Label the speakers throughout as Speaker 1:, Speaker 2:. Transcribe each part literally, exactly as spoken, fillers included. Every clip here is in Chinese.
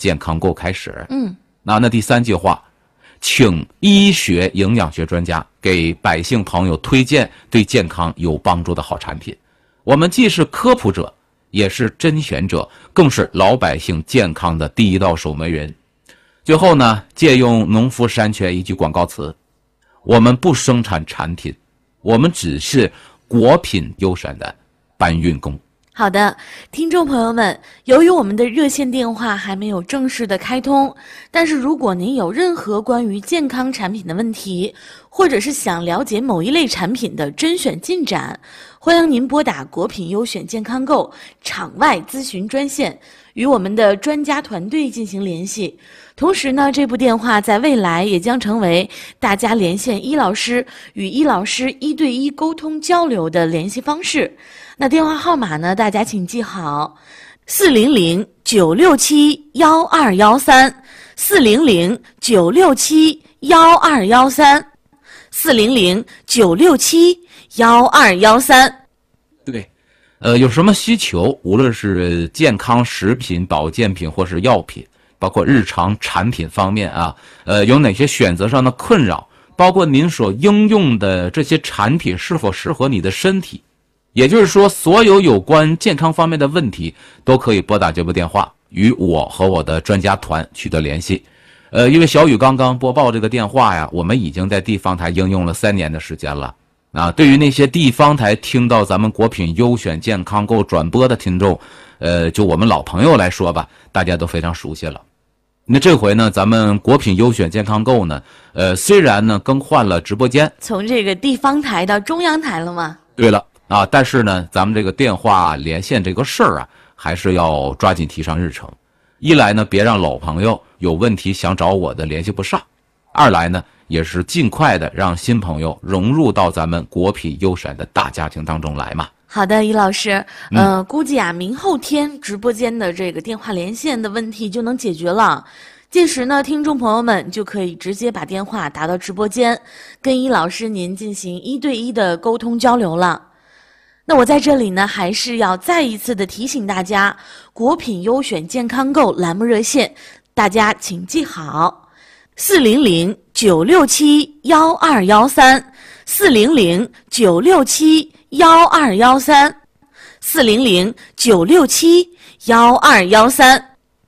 Speaker 1: 健康购开始。
Speaker 2: 嗯，
Speaker 1: 那那第三句话，请医学营养学专家给百姓朋友推荐对健康有帮助的好产品。我们既是科普者，也是甄选者，更是老百姓健康的第一道守门人。最后呢，借用农夫山泉一句广告词，我们不生产产品，我们只是国品优选的搬运工。
Speaker 2: 好的，听众朋友们，由于我们的热线电话还没有正式的开通，但是如果您有任何关于健康产品的问题，或者是想了解某一类产品的甄选进展，欢迎您拨打国品优选健康购场外咨询专线，与我们的专家团队进行联系。同时呢，这部电话在未来也将成为大家连线医老师与医老师一对一沟通交流的联系方式。那电话号码呢，大家请记好：四零零九六七幺二幺三，四零零九六七幺二幺三，四零零九六七幺二幺三。
Speaker 1: 对，呃，有什么需求，无论是健康食品、保健品或是药品，包括日常产品方面啊，呃，有哪些选择上的困扰，包括您所应用的这些产品是否适合你的身体。也就是说，所有有关健康方面的问题都可以拨打这部电话，与我和我的专家团取得联系。呃，因为小雨刚刚播报这个电话呀，我们已经在地方台应用了三年的时间了。啊，对于那些地方台听到咱们国品优选健康购转播的听众，呃，就我们老朋友来说吧，大家都非常熟悉了。那这回呢，咱们国品优选健康购呢，呃，虽然呢更换了直播间，
Speaker 2: 从这个地方台到中央台了吗？
Speaker 1: 对了。啊，但是呢，咱们这个电话连线这个事儿啊，还是要抓紧提上日程。一来呢，别让老朋友有问题想找我的联系不上；二来呢，也是尽快的让新朋友融入到咱们国品优选的大家庭当中来嘛。
Speaker 2: 好的，易老师，呃，嗯、估计啊，明后天直播间的这个电话连线的问题就能解决了。届时呢，听众朋友们就可以直接把电话打到直播间，跟易老师您进行一对一的沟通交流了。那我在这里呢，还是要再一次的提醒大家，国品优选健康购栏目热线，大家请记好：四零零九六七幺二幺三，四零零九六七幺二幺三，四零零九六七幺二幺三。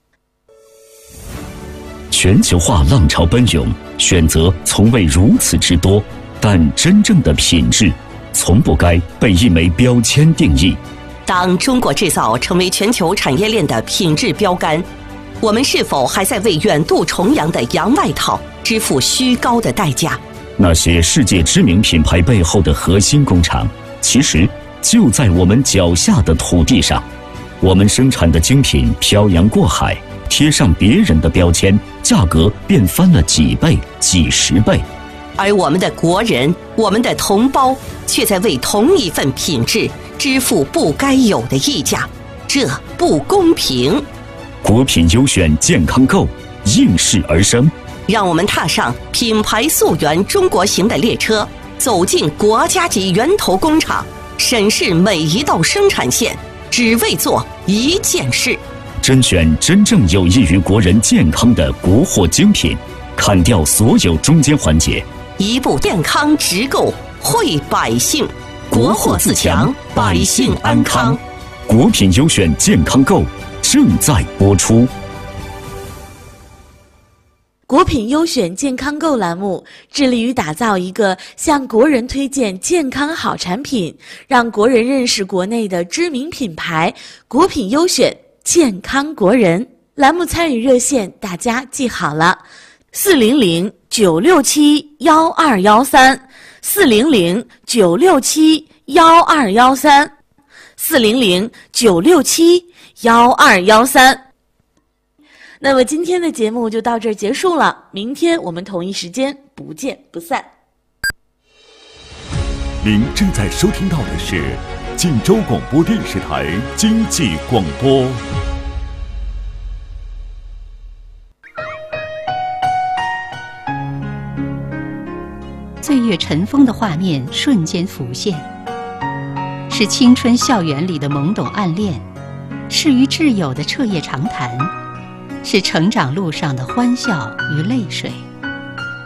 Speaker 3: 全球化浪潮奔涌，选择从未如此之多，但真正的品质从不该被一枚标签定义。
Speaker 4: 当中国制造成为全球产业链的品质标杆，我们是否还在为远渡重洋的洋外套支付虚高的代价？
Speaker 3: 那些世界知名品牌背后的核心工厂，其实就在我们脚下的土地上。我们生产的精品漂洋过海，贴上别人的标签，价格便翻了几倍、几十倍。
Speaker 4: 而我们的国人，我们的同胞，却在为同一份品质支付不该有的溢价，这不公平。
Speaker 3: 国品优选健康购应势而生，
Speaker 4: 让我们踏上品牌溯源中国行的列车，走进国家级源头工厂，审视每一道生产线，只为做一件事。
Speaker 3: 甄选真正有益于国人健康的国货精品，砍掉所有中间环节，
Speaker 4: 一步健康直购，惠百姓，国货自强，百姓安康。
Speaker 3: 国品优选健康购正在播出。
Speaker 2: 国品优选健康购栏目致力于打造一个向国人推荐健康好产品，让国人认识国内的知名品牌。国品优选健康国人栏目参与热线，大家记好了：四零零九六七幺二幺三，四零零九六七幺二幺三，四零零九六七幺二幺三。那么今天的节目就到这儿结束了，明天我们同一时间不见不散。
Speaker 5: 您正在收听到的是晋州广播电视台经济广播。
Speaker 6: 岁月尘封的画面瞬间浮现，是青春校园里的懵懂暗恋，是与挚友的彻夜长谈， 是成长路上的欢笑与泪水。